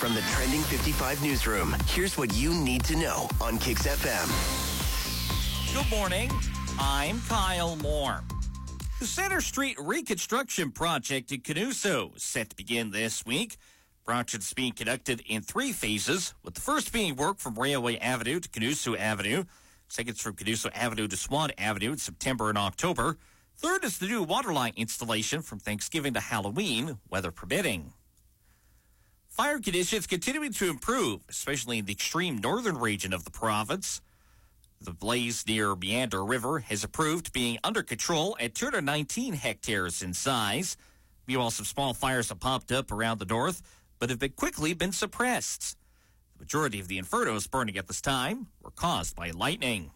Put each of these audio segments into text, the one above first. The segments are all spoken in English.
From the Trending 55 newsroom, here's what you need to know on Kicks FM. Good morning. I'm Kyle Moore. The Center Street reconstruction project in Canuso is set to begin this week. Project's being conducted in 3 phases, with the first being work from Railway Avenue to Canuso Avenue. Second's from Canuso Avenue to Swan Avenue in September and October. Third is the new waterline installation from Thanksgiving to Halloween, weather permitting. Fire conditions continuing to improve, especially in the extreme northern region of the province. The blaze near Meander River has improved, being under control at 219 hectares in size. Meanwhile, some small fires have popped up around the north, but have quickly been suppressed. The majority of the infernos burning at this time were caused by lightning.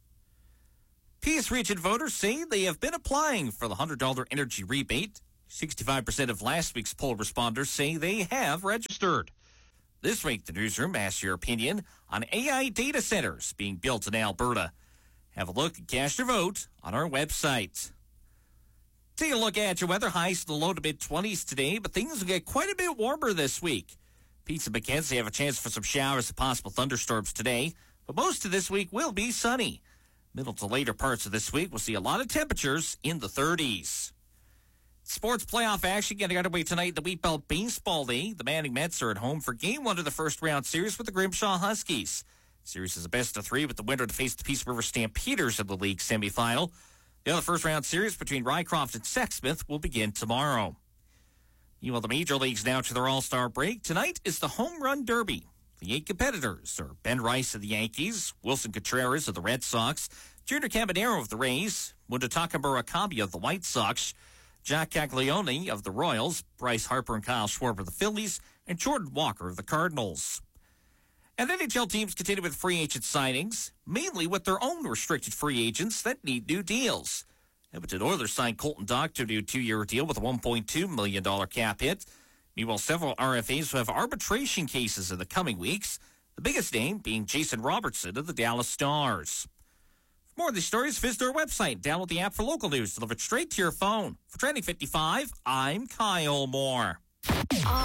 Peace Region voters say they have been applying for the $100 energy rebate. 65% of last week's poll responders say they have registered. This week, the newsroom asks your opinion on AI data centers being built in Alberta. Have a look and cast your vote on our website. Take a look at your weather. Highs in the low to mid-20s today, but things will get quite a bit warmer this week. Pete and Mackenzie have a chance for some showers and possible thunderstorms today, but most of this week will be sunny. Middle to later parts of this week, we'll see a lot of temperatures in the 30s. Sports playoff action getting underway tonight, the Wheat Belt Baseball League. The Manning Mets are at home for Game 1 of the first-round series with the Grimshaw Huskies. Series is a best-of-3 with the winner to face the Peace River Stampeders in the league semifinal. The other first-round series between Rycroft and Sexsmith will begin tomorrow. Meanwhile, the Major Leagues now to their All-Star break. Tonight is the Home Run Derby. The 8 competitors are Ben Rice of the Yankees, Wilson Contreras of the Red Sox, Junior Cabanero of the Rays, Mundutaka Murakami of the White Sox, Jack Caglione of the Royals, Bryce Harper and Kyle Schwarber of the Phillies, and Jordan Walker of the Cardinals. And NHL teams continue with free agent signings, mainly with their own restricted free agents that need new deals. Edmonton Oilers signed Colton Dach to a new 2-year deal with a $1.2 million cap hit. Meanwhile, several RFAs will have arbitration cases in the coming weeks, the biggest name being Jason Robertson of the Dallas Stars. For more of these stories, visit our website, download the app for local news delivered straight to your phone. For Trending 55, I'm Kyle Moore.